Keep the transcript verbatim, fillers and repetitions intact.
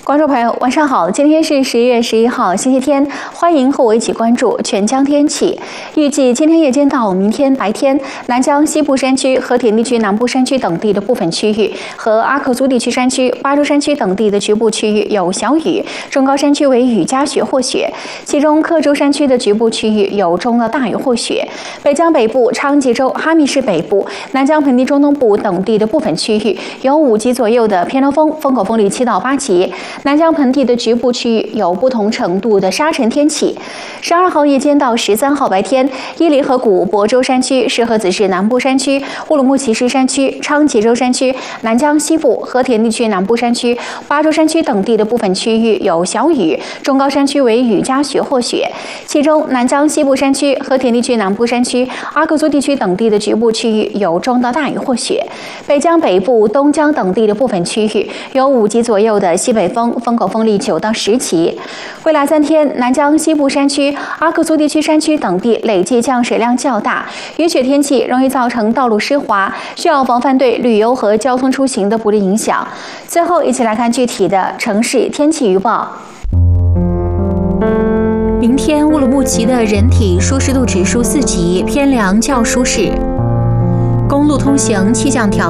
观众朋友，晚上好！今天是十一月十一号，星期天，欢迎和我一起关注全疆天气。预计今天夜间到明天白天，南疆西部山区、和田地区南部山区等地的部分区域和阿克苏地区山区、巴州山区等地的局部区域有小雨，中高山区为雨夹雪或雪，其中克州山区的局部区域有中到大雨或雪。北疆北部、昌吉州、哈密市北部、南疆盆地中东部等地的部分区域有五级左右的偏东风，风口风力七到八级。南疆盆地的局部区域有不同程度的沙尘天气。十二号夜间到十三号白天，伊犁河谷、亳州山区、石河子市南部山区、乌鲁木齐市山区、昌吉州山区、南疆西部、和田地区南部山区、巴州山区等地的部分区域有小雨，中高山区为雨夹雪或雪。其中，南疆西部山区、和田地区南部山区、阿克苏地区等地的局部区域有中到大雨或雪。北疆北部、东疆等地的部分区域有五级左右的西北风。风口风力九到十级。未来三天，南疆西部山区、阿克苏地区山区等地累计降水量较大，雨雪天气容易造成道路湿滑，需要防范对旅游和交通出行的不利影响。最后，一起来看具体的城市天气预报。明天乌鲁木齐的人体舒适度指数四级，偏凉较舒适。公路通行气象条